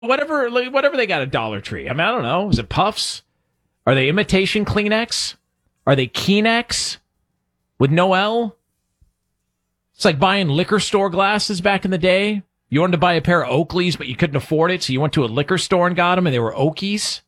whatever they got at Dollar Tree. I mean, I don't know. Is it Puffs? Are they imitation Kleenex? Are they Kleenex with no L? It's like buying liquor store glasses back in the day. You wanted to buy a pair of Oakleys, but you couldn't afford it, so you went to a liquor store and got them, and they were Okies.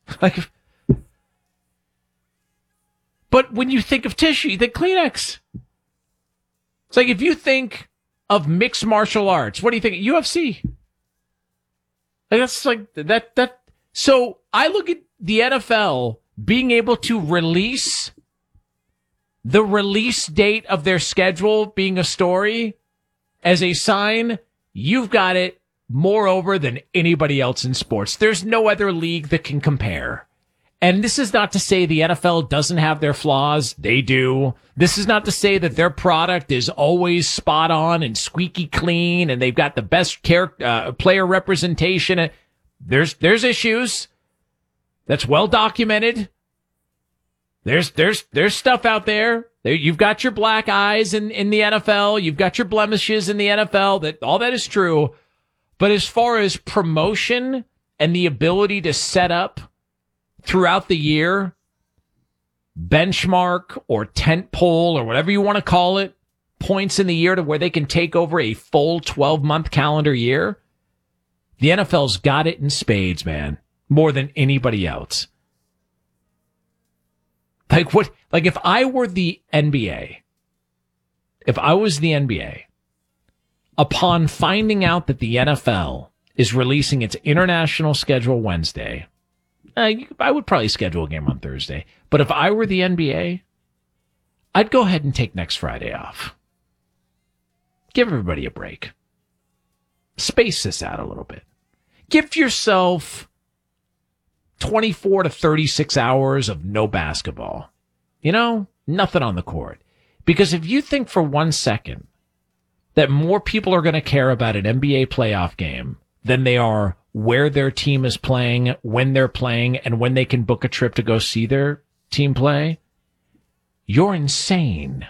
But when you think of tissue, you think Kleenex. It's like if you think of mixed martial arts, what do you think? UFC. Like that's like that. So I look at the NFL being able to release the release date of their schedule being a story as a sign you've got it more over than anybody else in sports. There's no other league that can compare. And this is not to say the NFL doesn't have their flaws. They do. This is not to say that their product is always spot on and squeaky clean and they've got the best player representation. There's issues. That's well documented. There's stuff out there. You've got your black eyes in the NFL. You've got your blemishes in the NFL. All that is true. But as far as promotion and the ability to set up throughout the year, benchmark or tent pole or whatever you want to call it, points in the year to where they can take over a full 12-month calendar year, the NFL's got it in spades, man, more than anybody else. Like if I were the NBA, if I was the NBA, upon finding out that the NFL is releasing its international schedule Wednesday, I would probably schedule a game on Thursday. But if I were the NBA, I'd go ahead and take next Friday off. Give everybody a break. Space this out a little bit. Give yourself 24 to 36 hours of no basketball. You know, nothing on the court. Because if you think for 1 second that more people are going to care about an NBA playoff game than they are where their team is playing, when they're playing, and when they can book a trip to go see their team play, you're insane.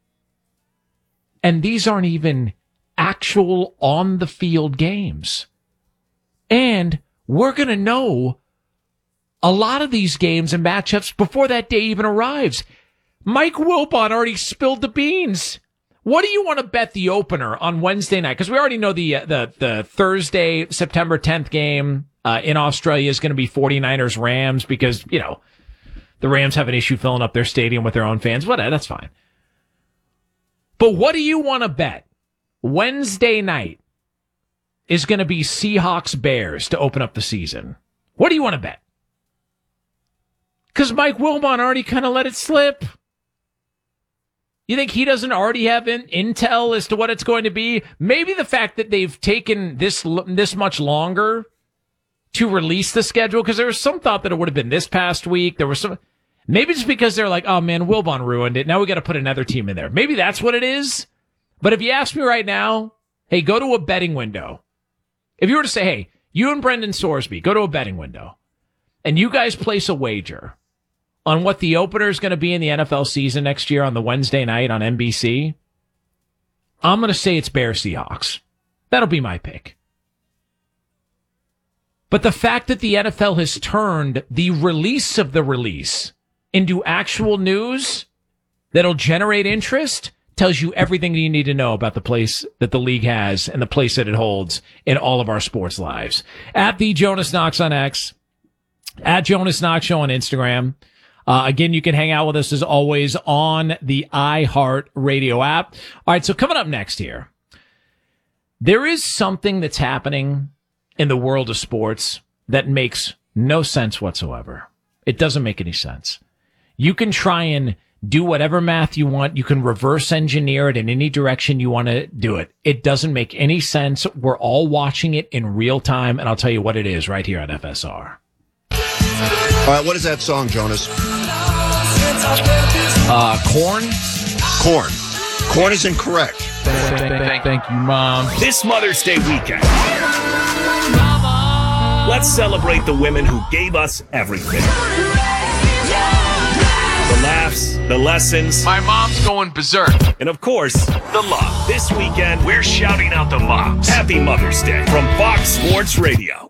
And these aren't even actual on-the-field games. And we're going to know a lot of these games and matchups before that day even arrives. Mike Wilbon already spilled the beans. What do you want to bet the opener on Wednesday night? Because we already know the Thursday, September 10th game in Australia is going to be 49ers Rams because, you know, the Rams have an issue filling up their stadium with their own fans. Whatever, that's fine. But what do you want to bet? Wednesday night is going to be Seahawks Bears to open up the season. What do you want to bet? Because Mike Wilbon already kind of let it slip. You think he doesn't already have intel as to what it's going to be? Maybe the fact that they've taken this much longer to release the schedule, because there was some thought that it would have been this past week. There was some, maybe it's because they're like, oh man, Wilbon ruined it. Now we got to put another team in there. Maybe that's what it is. But if you ask me right now, hey, go to a betting window. If you were to say, hey, you and Brendan Sorsby, go to a betting window, and you guys place a wager on what the opener is going to be in the NFL season next year on the Wednesday night on NBC, I'm going to say it's Bears Seahawks. That'll be my pick. But the fact that the NFL has turned the release of the release into actual news that'll generate interest tells you everything you need to know about the place that the league has and the place that it holds in all of our sports lives. At the Jonas Knox on X, at Jonas Knox Show on Instagram. Again, you can hang out with us as always on the iHeart Radio app. All right, so coming up next here, there is something that's happening in the world of sports that makes no sense whatsoever. It doesn't make any sense. You can try and do whatever math you want. You can reverse engineer it in any direction you want to do it. It doesn't make any sense. We're all watching it in real time, and I'll tell you what it is right here on FSR. All right, what is that song, Jonas? Corn? Corn. Corn is incorrect. Thank you, Mom. This Mother's Day weekend, let's celebrate the women who gave us everything. The laughs, the lessons. My mom's going berserk. And of course, the love. This weekend, we're shouting out the moms. Happy Mother's Day from Fox Sports Radio.